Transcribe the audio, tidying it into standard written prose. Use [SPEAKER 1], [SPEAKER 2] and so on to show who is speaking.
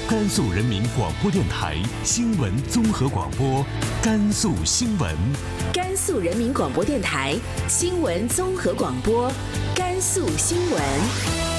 [SPEAKER 1] 甘肃人民广播电台新闻综合广播，甘肃新闻。
[SPEAKER 2] 甘肃人民广播电台新闻综合广播，甘肃新闻。